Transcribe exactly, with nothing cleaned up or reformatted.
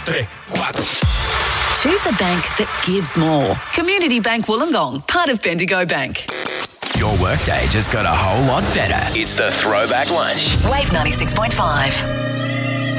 tres, cuatro. Choose a bank that gives more. Community Bank Wollongong, part of Bendigo Bank. Your workday just got a whole lot better. It's the Throwback Lunch. Wave ninety-six point five.